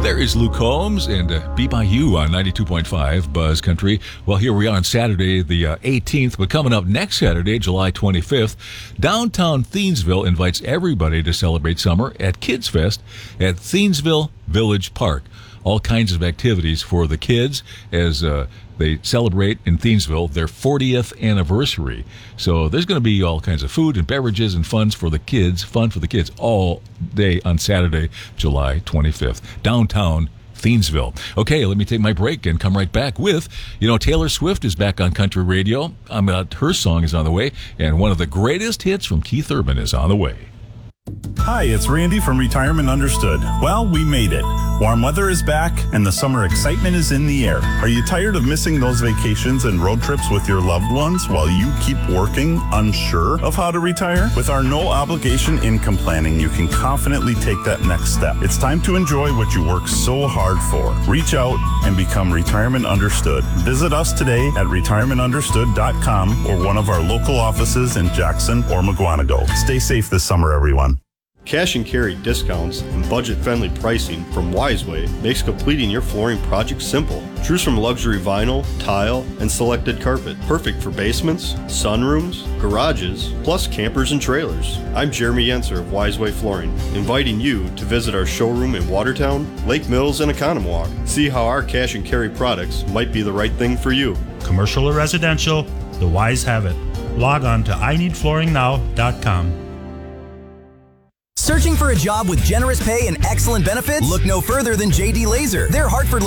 There is Luke Combs and Be By You on 92.5 Buzz Country. Well, here we are on Saturday the 18th, but coming up next Saturday, July 25th, downtown Thiensville invites everybody to celebrate summer at Kids Fest at Thiensville Village Park. All kinds of activities for the kids as they celebrate in Thiensville their 40th anniversary. So there's going to be all kinds of food and beverages and fun for the kids all day on Saturday, July 25th, downtown Thiensville. Okay, let me take my break and come right back with, Taylor Swift is back on country radio. Her song is on the way, and one of the greatest hits from Keith Urban is on the way. Hi, it's Randy from Retirement Understood. Well, we made it. Warm weather is back, and the summer excitement is in the air. Are you tired of missing those vacations and road trips with your loved ones while you keep working, unsure of how to retire? With our no-obligation income planning, you can confidently take that next step. It's time to enjoy what you work so hard for. Reach out and become Retirement Understood. Visit us today at retirementunderstood.com or one of our local offices in Jackson or Mukwonago. Stay safe this summer, everyone. Cash and carry discounts and budget-friendly pricing from Wiseway makes completing your flooring project simple. Choose from luxury vinyl, tile, and selected carpet. Perfect for basements, sunrooms, garages, plus campers and trailers. I'm Jeremy Yenser of Wiseway Flooring, inviting you to visit our showroom in Watertown, Lake Mills, and Oconomowoc. See how our cash and carry products might be the right thing for you. Commercial or residential, the Wise have it. Log on to ineedflooringnow.com. Searching for a job with generous pay and excellent benefits? Look no further than JD Laser. Their Hartford